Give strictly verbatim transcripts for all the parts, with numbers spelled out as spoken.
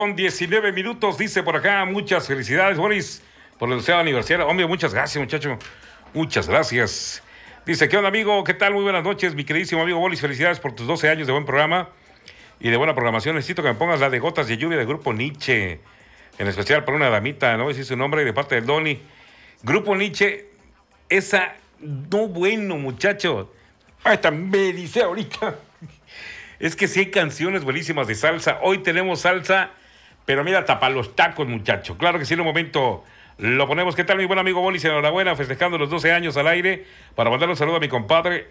Con diecinueve minutos, dice por acá, muchas felicidades, Boris, por el deseado aniversario. Hombre, muchas gracias, muchacho. Muchas gracias. Dice, ¿qué onda, amigo? ¿Qué tal? Muy buenas noches, mi queridísimo amigo Boris. Felicidades por tus doce años de buen programa y de buena programación. Necesito que me pongas la de Gotas de Lluvia del Grupo Nietzsche, en especial por una damita, no voy a decir su nombre, de parte del Doni. Grupo Nietzsche, esa, no bueno, muchacho. Hasta me dice ahorita. Es que sí hay canciones buenísimas de salsa. Hoy tenemos salsa, pero mira, tapa los tacos, muchacho. Claro que sí, en un momento lo ponemos. ¿Qué tal, mi buen amigo Bolis? Enhorabuena, festejando los doce años al aire. Para mandar un saludo a mi compadre,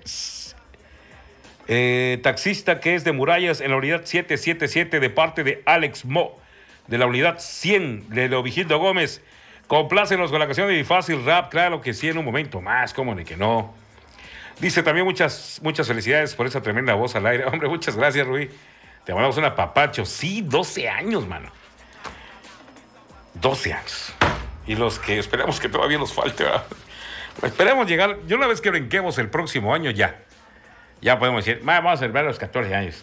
eh, taxista que es de Murallas, en la unidad siete siete siete, de parte de Alex Mo, de la unidad cien, de Leovigildo Gómez. Complácenos con la canción de Difácil Rap. Claro que sí, en un momento más, cómo ni que no. Dice también muchas, muchas felicidades por esa tremenda voz al aire. Hombre, muchas gracias, Rui. Te mandamos un apapacho. Sí, doce años, mano. doce años. Y los que esperamos que todavía nos falte, ¿verdad? Esperemos llegar. Yo una vez que brinquemos el próximo año, ya. Ya podemos decir, vamos a celebrar los catorce años.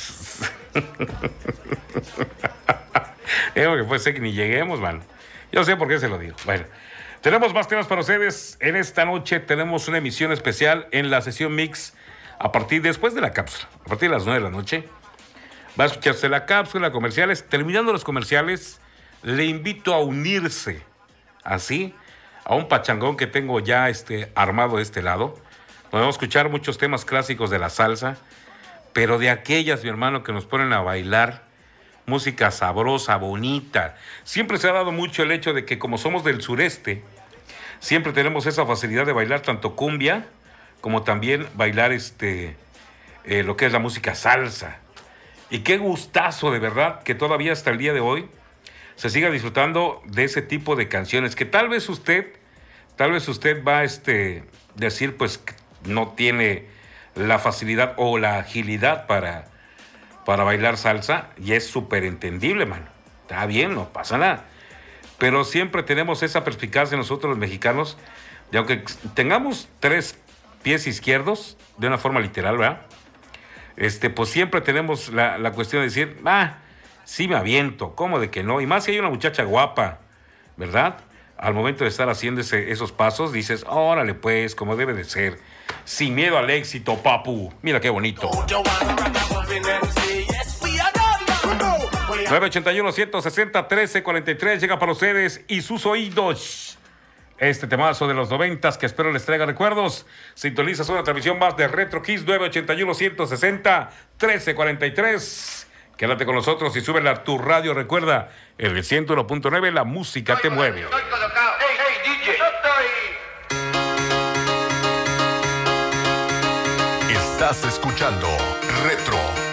Digo que puede ser que ni lleguemos, mano. Yo sé por qué se lo digo. Bueno. Tenemos más temas para ustedes. En esta noche tenemos una emisión especial en la sesión Mix a partir después de la cápsula, a partir de las nueve de la noche. Va a escucharse la cápsula, comerciales. Terminando los comerciales, le invito a unirse así a un pachangón que tengo ya este, armado de este lado. Podemos escuchar muchos temas clásicos de la salsa, pero de aquellas, mi hermano, que nos ponen a bailar. Música sabrosa, bonita. Siempre se ha dado mucho el hecho de que como somos del sureste, siempre tenemos esa facilidad de bailar tanto cumbia como también bailar este, eh, lo que es la música salsa. Y qué gustazo, de verdad, que todavía hasta el día de hoy se siga disfrutando de ese tipo de canciones que tal vez usted, tal vez usted va a este, decir pues que no tiene la facilidad o la agilidad para... para bailar salsa, y es súper entendible, mano. Está bien, no pasa nada. Pero siempre tenemos esa perspicacia nosotros los mexicanos, de aunque tengamos tres pies izquierdos, de una forma literal, ¿verdad? Este, pues siempre tenemos la, la cuestión de decir, ah, sí me aviento, ¿cómo de que no? Y más si hay una muchacha guapa, ¿verdad? Al momento de estar haciendo ese, esos pasos, dices, órale pues, como debe de ser. Sin miedo al éxito, papu. Mira qué bonito. nueve ochenta y uno, ciento sesenta, trece cuarenta y tres llega para ustedes y sus oídos. Este temazo de los noventas que espero les traiga recuerdos. Sintonizas una transmisión más de Retro Kiss. Nueve ochenta y uno, ciento sesenta, trece cuarenta y tres. Quédate con nosotros y súbela a tu radio. Recuerda, el ciento uno punto nueve, la música te mueve. Estoy colocado. Hey, hey, D J. Yo estoy. Estás escuchando Retro